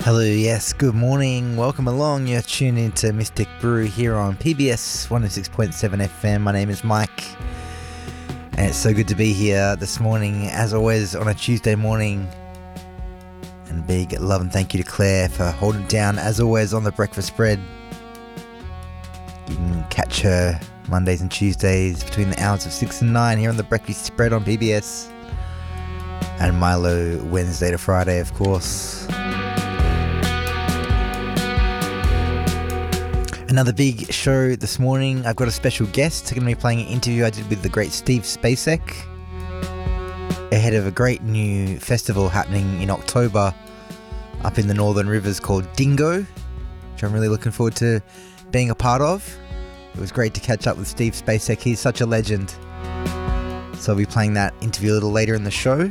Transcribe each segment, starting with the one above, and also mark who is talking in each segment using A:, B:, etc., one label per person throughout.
A: Hello, yes, good morning. Welcome along. You're tuned into Mystic Brew here on PBS 106.7 FM. My name is Mike, and it's so good to be here this morning, as always, on a Tuesday morning. And big love and thank you to Claire for holding it down, as always, on the breakfast spread. You can catch her Mondays and Tuesdays between the hours of 6 and 9 here on the breakfast spread on PBS. And Milo Wednesday to Friday, of course. Another big show this morning. I've got a special guest. I'm going to be playing an interview I did with the great Steve Spacek ahead of a great new festival happening in October up in the Northern Rivers called Dingo, which I'm really looking forward to being a part of. It was great to catch up with Steve Spacek. He's such a legend. So I'll be playing that interview a little later in the show.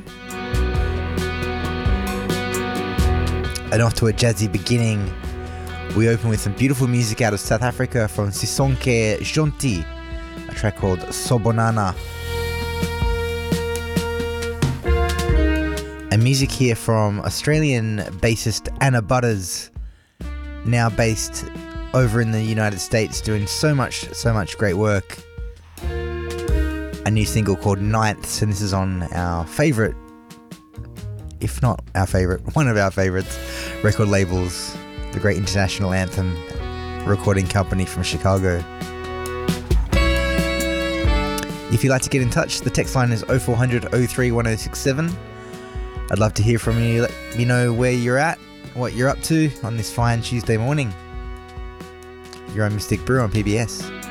A: And off to a jazzy beginning. We open with some beautiful music out of South Africa from Sisonke Jonti, a track called Sobonana. And music here from Australian bassist Anna Butters, now based over in the United States, doing so much great work. A new single called Ninths, and this is on our favourite, if not our favourite, one of our favourites, record labels, the great International Anthem recording company from Chicago. If you'd like to get in touch, the text line is 0400 03 1067. I'd love to hear from you. Let me know where you're at, what you're up to on this fine Tuesday morning. You're on Mystic Brew on PBS.